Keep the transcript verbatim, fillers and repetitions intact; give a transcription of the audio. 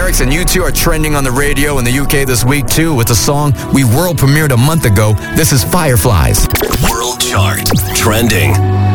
lyrics, and U two are trending on the radio in the U K this week too with the song we world premiered a month ago. This is Fireflies. World Chart. Trending.